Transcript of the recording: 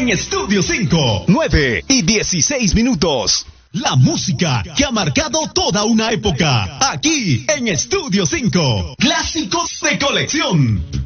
en Estudio 5. 9:16. La música que ha marcado toda una época. Aquí en Estudio 5. Clásicos de colección.